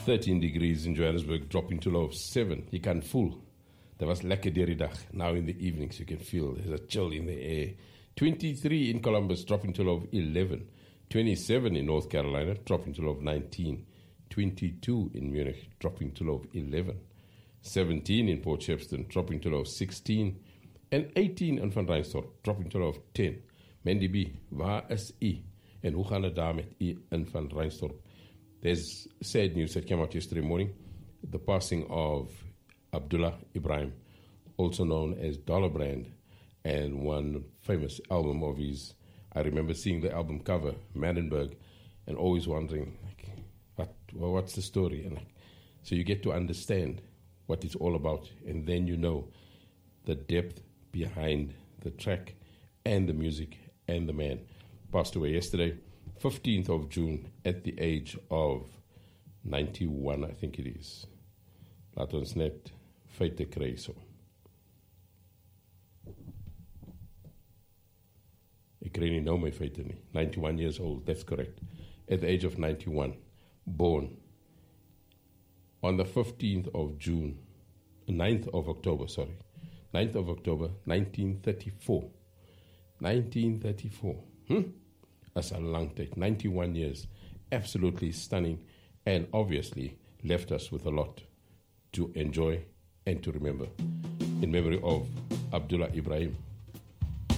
13 degrees in Johannesburg, dropping to low of 7. You can fool. There was lekker deur die dag. Now in the evenings you can feel there's a chill in the air. 23 in Columbus, dropping to low of 11. 27 in North Carolina, dropping to low of 19. 22 in Munich, dropping to low of 11. 17 in Port Shepstone, dropping to low of 16. And 18 in Van Reinsdorp, dropping to low of 10. Mandy B, waar is u? En hoe gaan het daar met u in Van Reinsdorp? There's sad news that came out yesterday morning. The passing of Abdullah Ibrahim, also known as Dollar Brand, and one famous album of his. I remember seeing the album cover, Manenberg, and always wondering, what's the story? And so you get to understand what it's all about, and then you know the depth behind the track and the music and the man. Passed away yesterday, 15th of June, at the age of 91, I think it is. Laat ons net feite kry so. Ek kry nie nou my feite nie. 91 years old, that's correct. At the age of 91, born on the 15th of June, 9th of October, 1934. 1934. That's a long tyd. 91 years. Absolutely stunning, and obviously left us with a lot to enjoy and to remember. In memory of Abdullah Ibrahim.